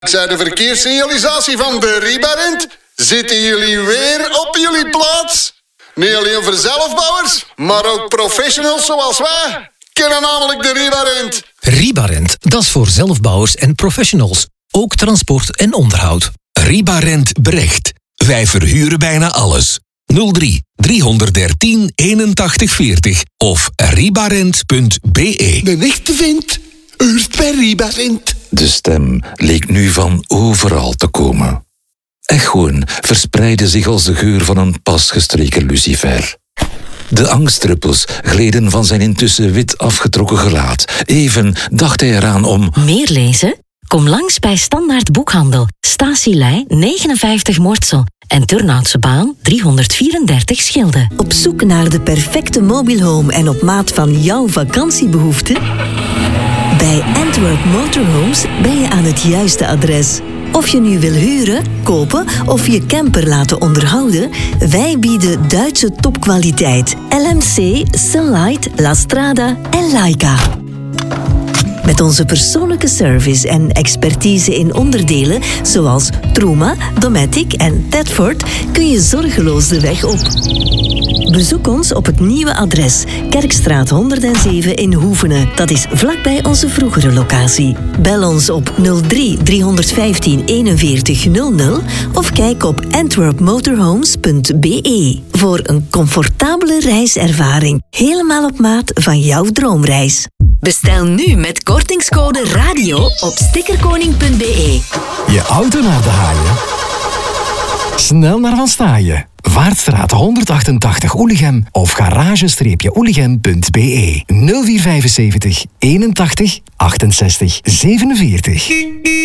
Ik zei de verkeerssignalisatie van de Ribarent. Zitten jullie weer op jullie plaats? Niet alleen voor zelfbouwers, maar ook professionals zoals wij kennen namelijk de Ribarent. Ribarent, dat is voor zelfbouwers en professionals. Ook transport en onderhoud. Ribarent Brecht. Wij verhuren bijna alles. 03 313 81 40 of ribarent.be. Een echte vent, huurt bij Ribarent. De stem leek nu van overal te komen. Echoen verspreidde zich als de geur van een pas gestreken lucifer. De angstdruppels gleden van zijn intussen wit afgetrokken gelaat. Even dacht hij eraan om... Meer lezen? Kom langs bij Standaard Boekhandel. Statielei 59 Mortsel. En Turnhoutse Baan 334 Schilde. Op zoek naar de perfecte mobile home en op maat van jouw vakantiebehoeften? Bij Antwerp Motorhomes ben je aan het juiste adres. Of je nu wil huren, kopen of je camper laten onderhouden, wij bieden Duitse topkwaliteit. LMC, Sunlight, La Strada en Laika. Met onze persoonlijke service en expertise in onderdelen zoals Truma, Dometic en Tedford kun je zorgeloos de weg op. Bezoek ons op het nieuwe adres Kerkstraat 107 in Hoevenen. Dat is vlakbij onze vroegere locatie. Bel ons op 03 315 41 00 of kijk op antwerpmotorhomes.be voor een comfortabele reiservaring. Helemaal op maat van jouw droomreis. Bestel nu met kortingscode RADIO op stickerkoning.be. Je auto naar de haaien? Snel naar Van Staaien. Vaartstraat 188 Oelichem of garage-oelichem.be 0475 81 68 47.